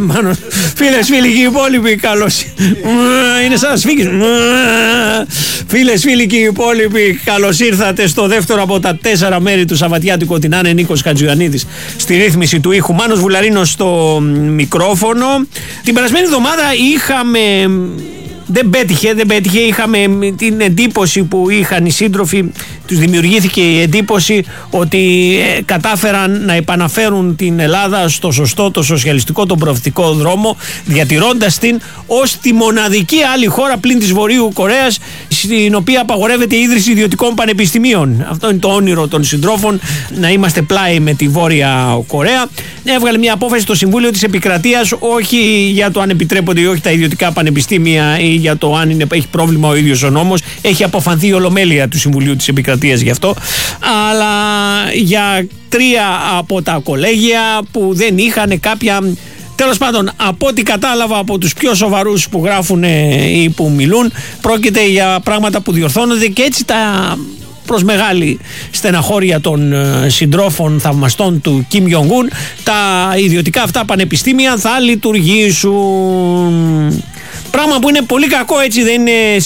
Φίλες, φίλοι και οι υπόλοιποι, καλώς. Είναι σαν να σφίγγεις. Φίλες, φίλοι και οι υπόλοιποι, καλώς ήρθατε στο δεύτερο από τα 4 μέρη του Σαββατιάτικου. Την είναι Νίκος Χατζιωαννίδης στη ρύθμιση του ήχου, Μάνος Βουλαρίνος στο μικρόφωνο. Την περασμένη εβδομάδα είχαμε... Δεν πέτυχε, είχαμε την εντύπωση που είχαν οι σύντροφοι, τους δημιουργήθηκε η εντύπωση ότι κατάφεραν να επαναφέρουν την Ελλάδα στο σωστό, το σοσιαλιστικό, τον προοδευτικό δρόμο, διατηρώντας την ως τη μοναδική άλλη χώρα πλην της Βορείου Κορέας στην οποία απαγορεύεται η ίδρυση ιδιωτικών πανεπιστημίων. Αυτό είναι το όνειρο των συντρόφων, να είμαστε πλάι με τη Βόρεια Κορέα. Έβγαλε μια απόφαση στο Συμβούλιο της Επικρατείας, όχι για το αν επιτρέπονται ή όχι τα ιδιωτικά πανεπιστήμια ή για το αν έχει πρόβλημα ο ίδιος ο νόμος. Έχει αποφανθεί η Ολομέλεια του Συμβουλίου της Επικρατείας γι' αυτό, αλλά για 3 από τα κολέγια που δεν είχαν κάποια... Τέλος πάντων, από ό,τι κατάλαβα από τους πιο σοβαρούς που γράφουν ή που μιλούν, πρόκειται για πράγματα που διορθώνονται και έτσι τα... προς μεγάλη στεναχώρια των συντρόφων θαυμαστών του Κιμ Ιονγκ-ουν, τα ιδιωτικά αυτά πανεπιστήμια θα λειτουργήσουν. Πράγμα που είναι πολύ κακό, έτσι δεν είναι,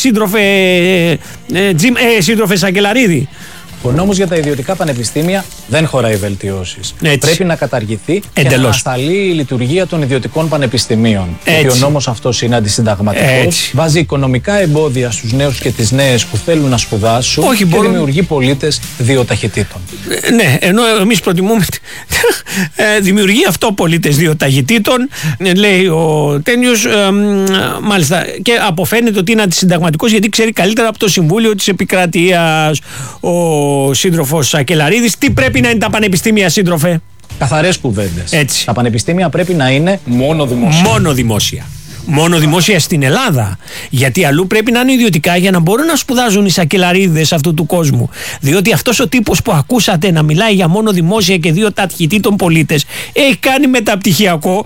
σύντροφε Σακελαρίδη? Ο νόμος για τα ιδιωτικά πανεπιστήμια δεν χωράει βελτιώσεις. Πρέπει να καταργηθεί εντελώς. Και να ανασταλεί η λειτουργία των ιδιωτικών πανεπιστημίων. Γιατί ο νόμος αυτός είναι αντισυνταγματικός. Βάζει οικονομικά εμπόδια στους νέους και τις νέες που θέλουν να σπουδάσουν και δημιουργεί πολίτες 2 ταχυτήτων. Ναι, ενώ εμείς προτιμούμε. Δημιουργεί αυτό πολίτες 2 ταχυτήτων, λέει ο Τένιος. Μάλιστα, και αποφαίνεται ότι είναι αντισυνταγματικός γιατί ξέρει καλύτερα από το Συμβούλιο της Επικρατείας ο σύντροφος Σακελαρίδης. Τι πρέπει να είναι τα πανεπιστήμια, σύντροφε? Καθαρές κουβέντες. Τα πανεπιστήμια πρέπει να είναι μόνο δημόσια. Μόνο δημόσια. Μόνο δημόσια στην Ελλάδα. Γιατί αλλού πρέπει να είναι ιδιωτικά για να μπορούν να σπουδάζουν οι Σακελαρίδες αυτού του κόσμου. Διότι αυτός ο τύπος που ακούσατε να μιλάει για μόνο δημόσια και 2 ταχυτήτων πολίτες έχει κάνει μεταπτυχιακό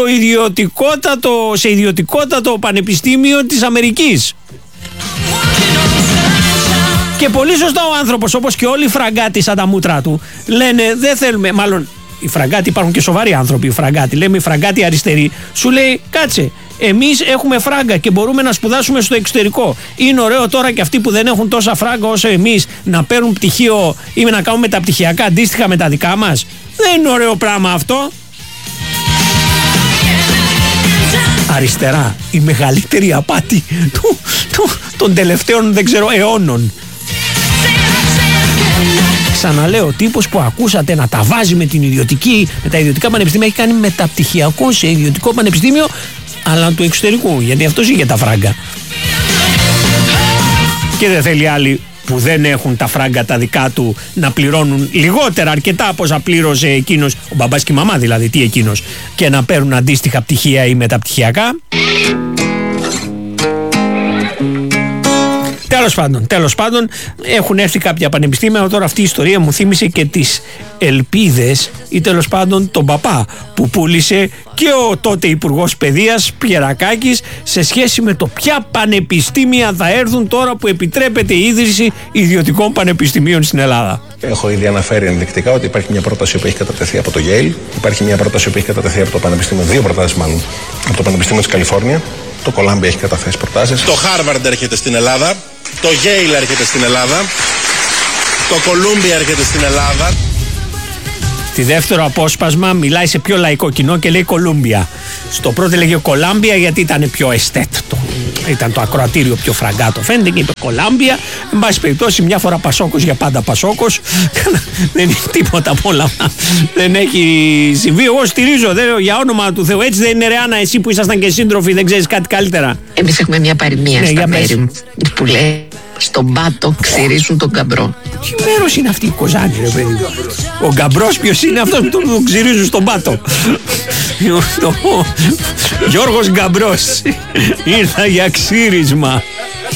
σε ιδιωτικότατο πανεπιστήμιο της Αμερικής. Και πολύ σωστά ο άνθρωπος, όπως και όλοι οι φραγκάτοι σαν τα μούτρα του, λένε δεν θέλουμε, μάλλον οι φραγκάτοι, υπάρχουν και σοβαροί άνθρωποι οι φραγκάτοι, λέμε οι φραγκάτοι αριστεροί, σου λέει κάτσε, εμείς έχουμε φράγκα και μπορούμε να σπουδάσουμε στο εξωτερικό. Είναι ωραίο τώρα και αυτοί που δεν έχουν τόσα φράγκα όσο εμείς να παίρνουν πτυχίο ή να κάνουν μεταπτυχιακά αντίστοιχα με τα δικά μας? Δεν είναι ωραίο πράγμα αυτό. Αριστερά, η μεγαλύτερη απάτη των τελευταίων δεν ξέρω αιώνων. Ξαναλέω, ο τύπος που ακούσατε να τα βάζει με τα ιδιωτικά πανεπιστήμια έχει κάνει μεταπτυχιακό σε ιδιωτικό πανεπιστήμιο, αλλά του εξωτερικού, γιατί αυτός είχε τα φράγκα. Και δεν θέλει άλλοι που δεν έχουν τα φράγκα τα δικά του να πληρώνουν λιγότερα αρκετά από όσα πλήρωσε εκείνος, ο μπαμπάς και η μαμά δηλαδή, τι εκείνος, και να παίρνουν αντίστοιχα πτυχία ή μεταπτυχιακά. Τέλος πάντων, έχουν έρθει κάποια πανεπιστήμια. Τώρα αυτή η ιστορία μου θύμισε και τις ελπίδες ή τέλος πάντων τον παπά που πούλησε και ο τότε Υπουργός Παιδείας Πιερακάκης σε σχέση με το ποια πανεπιστήμια θα έρθουν τώρα που επιτρέπεται η ίδρυση ιδιωτικών πανεπιστημίων στην Ελλάδα. Έχω ήδη αναφέρει ενδεικτικά ότι υπάρχει μια πρόταση που έχει κατατεθεί από το Yale, υπάρχει μια πρόταση που έχει κατατεθεί από το Πανεπιστήμιο, 2 προτάσεις μάλλον, από το Πανεπιστήμιο της Καλιφόρνια. Το Columbia έχει καταθέσει προτάσεις. Το Harvard έρχεται στην Ελλάδα. Το Yale έρχεται στην Ελλάδα. Το Columbia έρχεται στην Ελλάδα. Στη δεύτερο απόσπασμα μιλάει σε πιο λαϊκό κοινό και λέει Columbia. Στο πρώτο λέγε Columbia γιατί ήταν πιο αισθέτο. Ήταν το ακροατήριο πιο φραγκάτο. Φαίνεται και είπε Columbia. Εν πάση περιπτώσει, μια φορά Πασόκος για πάντα Πασόκος. Δεν είναι τίποτα από όλα αυτά. Δεν έχει συμβεί. Εγώ στηρίζω, για όνομα του Θεού. Έτσι δεν είναι, Ρεάνα, εσύ που ήσασταν και σύντροφοι, δεν ξέρεις κάτι καλύτερα? Εμείς έχουμε μια παροιμία στα μέρη μου που λέει στον πάτο ξυρίζουν τον γκαμπρό. Τι μέρος είναι αυτή η Κοζάνη, ρε παιδί? Ο γκαμπρός ποιος είναι αυτός που τον ξυρίζουν στον πάτο? Γιώργος Γκαμπρός ήρθα για ξύρισμα.